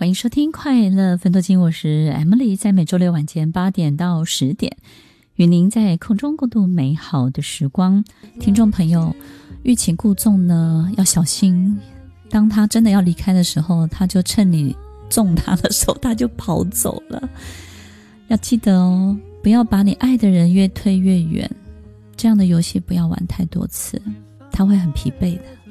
欢迎收听快乐分多金，我是 Emily， 在每周六晚间8点到10点，与您在空中共度美好的时光。听众朋友，欲擒故纵呢，要小心，当他真的要离开的时候，他就趁你纵他的时候，他就跑走了。要记得哦，不要把你爱的人越推越远，这样的游戏不要玩太多次，他会很疲惫的。